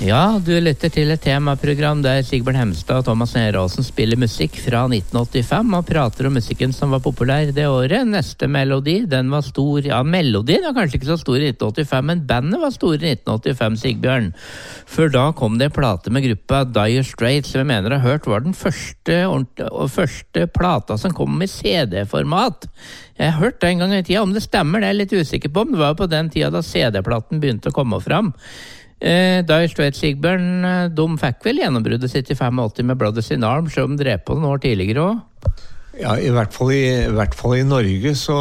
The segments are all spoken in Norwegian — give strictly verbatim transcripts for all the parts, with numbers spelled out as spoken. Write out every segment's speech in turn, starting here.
Ja, du lytter til et temaprogram der Sigbjørn Hemstad og Thomas Neråsen spiller musikk fra nitten åttifem og prater om musikken som var populær det året. Neste melodi, den var stor, ja, melodien var kanskje ikke så stor i nitten åttifem, men bandet var stor i nitten åttifem, Sigbjørn. For da kom det en plate med gruppa Dire Straits, som jeg mener har hørt var den første, og første plata som kom med C D-format. Jeg har hørt det en gang i tida, om det stemmer det er jeg litt usikker på, men det var på den tida da C D-platen begynte å komme fram. Eh, Dire Straits, Sigbjørn, de fikk vel gjennombruddet sitt i femogåtti med Brothers in Arms, som drev på noen år tidligere også. Ja, i hvert fall i, i hvert fall i Norge så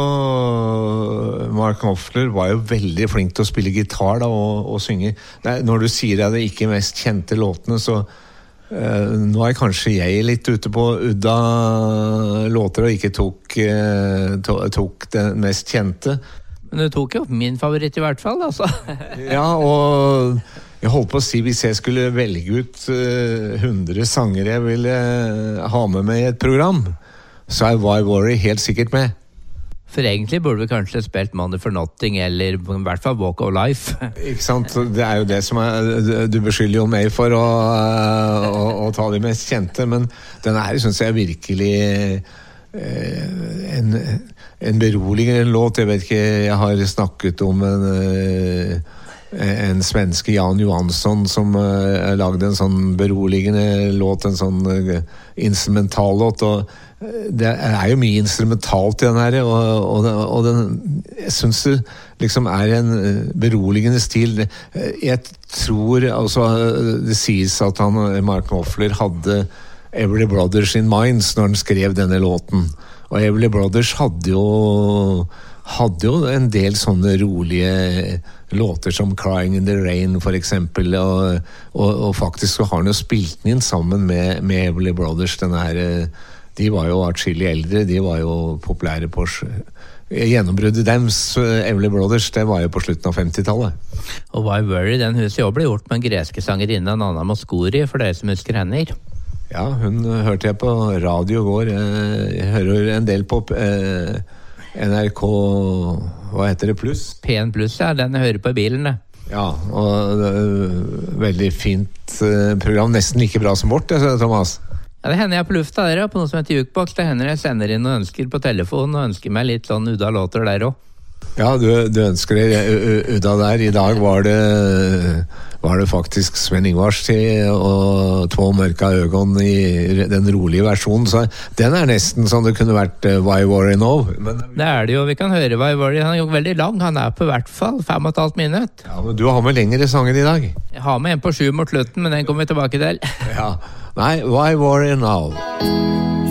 Mark Knopfler var jo veldig flink til å spille gitar da, og, og synge. Nei, når du sier at det ikke er mest kjente låtene, så eh, nå er kanskje jeg litt ute på udda låter og ikke tok, eh, to, tok den mest kjente. Men du tok jo min favoritt i hvert fall, altså. Ja, og jeg holdt på å si, hvis jeg skulle velge ut uh, hundre sanger jeg ville ha med meg i et program, så er Why Worry helt sikkert med. For egentlig burde vi kanskje spilt Money for Nothing, eller i hvert fall Walk of Life. Ikke sant? Det er jo det som er, du beskylder jo meg for å, å, å ta de mest kjente, men den her synes jeg virkelig uh, en... En beroligende låt, jeg vet ikke, jeg har snakket om en, en svenske Jan Johansson som uh, lagde en sånn beroligende låt, en sånn uh, instrumentallåt, og det er jo mye instrumentalt i den her, og, og, og den, jeg synes det liksom er en beroligende stil. Jeg tror, altså, det sies at han, Mark Knopfler, hadde Everly Brothers in Minds når han skrev denne låten. Og Everly Brothers hadde jo, hadde jo en del sånne rolige låter som Crying in the Rain for eksempel, og, og, og faktisk så har han jo spilt den inn sammen med, med Everly Brothers. Den her, de var jo atskillig eldre, de var jo populære på gjennombruddet dems. Everly Brothers, det var jo på slutten av femtitallet. Og Why Worry, den huset jo ble gjort med en greske sangerinne, Anna Moskouri, for dere som husker henne. Ja, hun hørte jeg på radio i går. Jeg hører en del på eh, N R K, hva heter det, pluss? P en pluss, ja, den jeg hører på i bilen. Det. Ja, og det er veldig fint eh, program, nesten like bra som vårt, Thomas. Ja, det hender jeg på lufta der, på noe som heter Jukebox. Det hender jeg sender inn og ønsker på telefon, og ønsker meg litt sånn udda låter der også. Ja, du, du ønsker det udda der. I dag var det, var det faktisk Sven Ingvars til og Två mørka øgon i den rolige versjonen, så den er nesten sånn det kunne vært uh, Why Worry Now. Men, det er det jo, vi kan høre Why Worry. Han er jo veldig lang, han er på hvert fall fem og et halvt minutt. Ja, men du har med lengre sanger i dag. Jeg har med en på sju mot slutten, men den kommer vi tilbake til. Ja, nei, Why Worry Now?